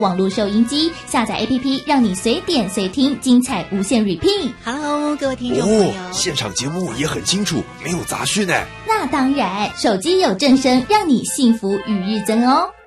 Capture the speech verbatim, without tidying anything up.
网络收音机，下载 A P P， 让你随点随听，精彩无限 repeat。 Hello， 各位听众朋友， 哦，现场节目也很清楚，没有杂讯哎。 那当然，手机有正声，让你幸福与日增哦。